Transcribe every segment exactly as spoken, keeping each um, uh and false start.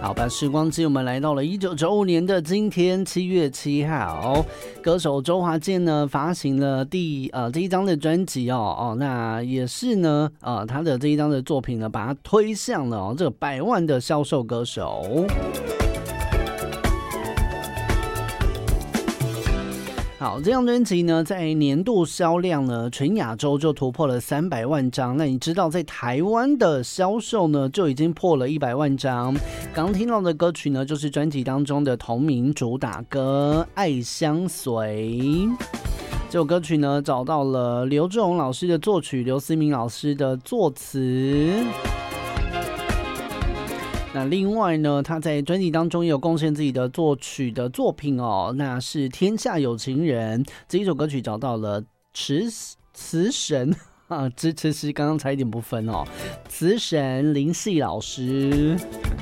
好，把时光机我们来到了一九九五年的今天七月七号，歌手周华健呢发行了第呃这一张的专辑哦哦，那也是呢呃他的这一张的作品呢，把他推向了、哦、这个百万的销售歌手。好，这张专辑呢，在年度销量呢，全亚洲就突破了三百万张。那你知道，在台湾的销售呢，就已经破了一百万张。刚听到的歌曲呢，就是专辑当中的同名主打歌《爱相随》。这首歌曲呢，找到了刘志宏老师的作曲，刘思明老师的作词。那另外呢，他在专辑当中也有贡献自己的作曲的作品哦，那是《天下有情人》这一首歌曲找到了词词神啊，支持是刚刚差一点不分哦，词神林夕老师。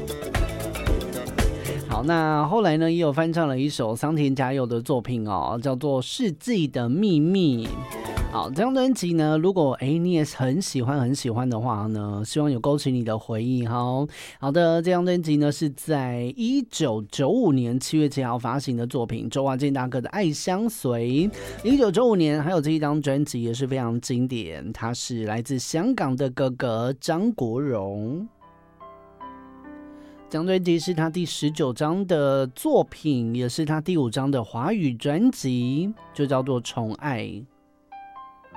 好，那后来呢，也有翻唱了一首桑田佳佑的作品哦，叫做《世纪的秘密》。好，这张专辑呢，如果哎你也很喜欢很喜欢的话呢，希望有勾起你的回忆哈。好的，这张专辑呢是在一九九五年七月七号发行的作品，周华健大哥的《爱相随》。一九九五年还有这一张专辑也是非常经典，他是来自香港的哥哥张国荣。这张专辑是他第十九张的作品，也是他第五张的华语专辑，就叫做《宠爱》。